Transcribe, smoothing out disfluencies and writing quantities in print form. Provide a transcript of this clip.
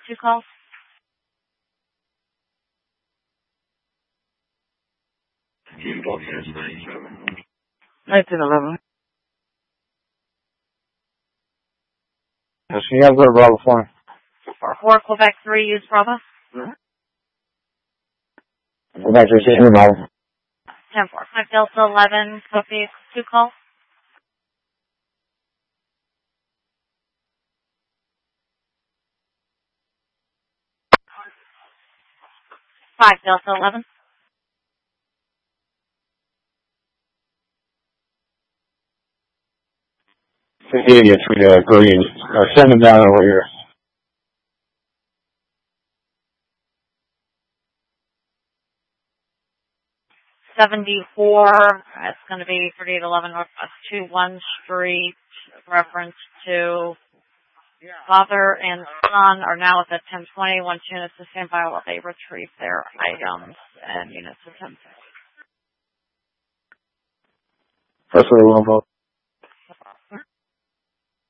2 calls. 1911. Yes, you have good Bravo 4. 4 Quebec 3, use Bravo. Quebec 3, use Bravo. 10-4. 5 Delta 11, copy 2 calls. 5 Delta 11. Idiots, we green. Send them down over here. 74, it's going to be 3811 Northwest 21 Street, reference to father and son are now at the 1020. Once units to stand by while they retrieve their items and units to 10. First, we will vote.